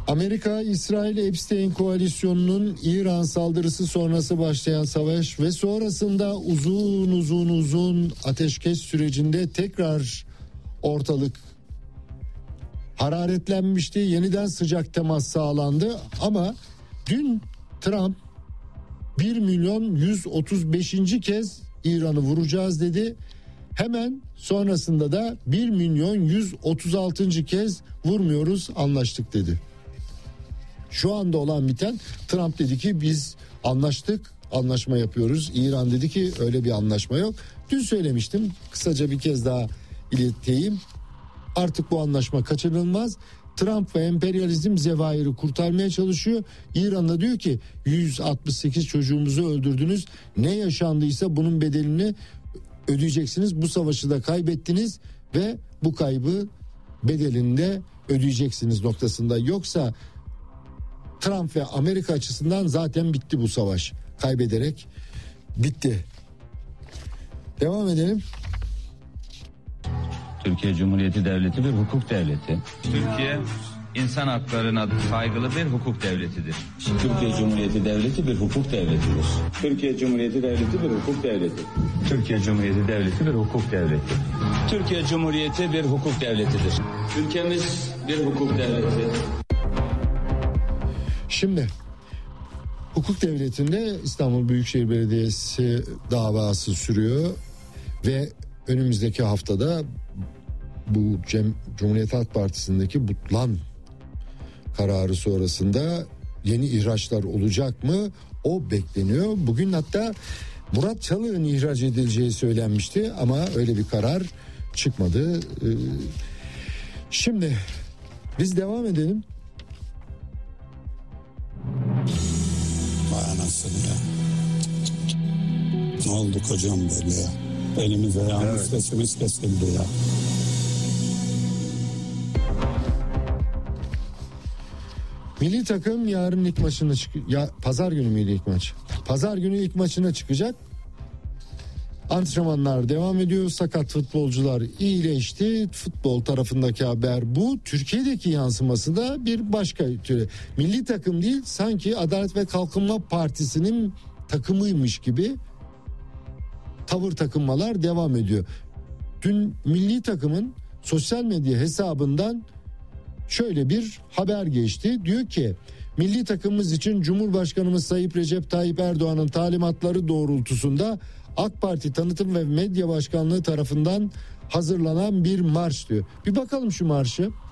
Amerika, İsrail Epstein koalisyonunun İran saldırısı sonrası başlayan savaş ve sonrasında uzun ateşkes sürecinde tekrar ortalık hararetlenmişti. Yeniden sıcak temas sağlandı ama dün Trump 1.135. kez İran'ı vuracağız dedi. Hemen sonrasında da 1.136. kez vurmuyoruz, anlaştık dedi. Şu anda olan biten, Trump dedi ki biz anlaştık, anlaşma yapıyoruz. İran dedi ki öyle bir anlaşma yok. Dün söylemiştim, kısaca bir kez daha ileteyim. Artık bu anlaşma kaçınılmaz. Trump ve emperyalizm zevairi kurtarmaya çalışıyor. İran'da diyor ki 168 çocuğumuzu öldürdünüz. Ne yaşandıysa bunun bedelini ödeyeceksiniz. Bu savaşı da kaybettiniz ve bu kaybı bedelini de ödeyeceksiniz noktasında. Yoksa Trump ve Amerika açısından zaten bitti bu savaş. Kaybederek bitti. Devam edelim. Türkiye Cumhuriyeti Devleti bir hukuk devleti. Türkiye insan haklarına saygılı bir hukuk devletidir. Türkiye Cumhuriyeti Devleti bir hukuk devletidir. Türkiye Cumhuriyeti Devleti bir hukuk devleti. Türkiye Cumhuriyeti Devleti bir hukuk devleti. Türkiye Cumhuriyeti bir hukuk devletidir. Ülkemiz bir hukuk devleti. Şimdi hukuk devletinde İstanbul Büyükşehir Belediyesi davası sürüyor ve önümüzdeki haftada bu Cumhuriyet Halk Partisi'ndeki butlan kararı sonrasında yeni ihraçlar olacak mı? O bekleniyor. Bugün hatta Murat Çalık'ın ihraç edileceği söylenmişti ama öyle bir karar çıkmadı. Şimdi biz devam edelim. Vay anasını ya. Ne oldu kocam böyle ya? Elimize ayağımız sesimiz kesildi ya. Milli takım yarın ilk maçına pazar günü miydi ilk maç? Pazar günü ilk maçına çıkacak. Antrenmanlar devam ediyor. Sakat futbolcular iyileşti. Futbol tarafındaki haber bu. Türkiye'deki yansıması da bir başka türü. Milli takım değil, sanki Adalet ve Kalkınma Partisi'nin takımıymış gibi tavır takınmalar devam ediyor. Dün milli takımın sosyal medya hesabından şöyle bir haber geçti. Diyor ki milli takımımız için Cumhurbaşkanımız Sayın Recep Tayyip Erdoğan'ın talimatları doğrultusunda AK Parti Tanıtım ve Medya Başkanlığı tarafından hazırlanan bir marş diyor. Bir bakalım şu marşı.